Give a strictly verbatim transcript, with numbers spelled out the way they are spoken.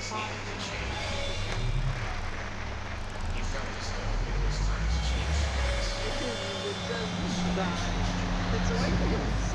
Hallelujah. Thank you, Jesus. It is the just God situation.